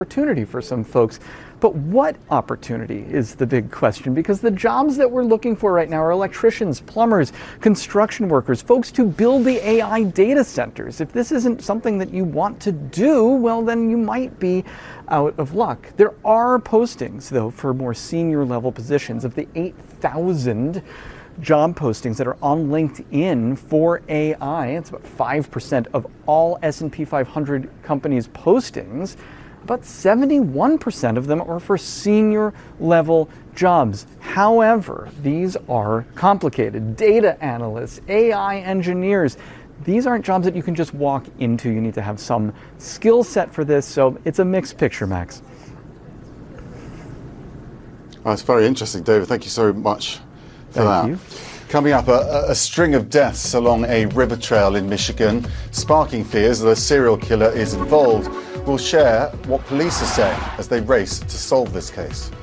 opportunity for some folks. But what opportunity is the big question, because the jobs that we're looking for right now are electricians, plumbers, construction workers, folks to build the AI data centers. If this isn't something that you want to do, well, then you might be out of luck. There are postings, though, for more senior level positions. Of the 8,000 job postings that are on LinkedIn for AI, it's about 5% of all S&P 500 companies' postings. About 71% of them are for senior level jobs. However, these are complicated. Data analysts, AI engineers, these aren't jobs that you can just walk into. You need to have some skill set for this, so it's a mixed picture, Max. That's very interesting, David. Thank you so much for that. Thank you. Coming up, a string of deaths along a river trail in Michigan, sparking fears that a serial killer is involved. We'll share what police are saying as they race to solve this case.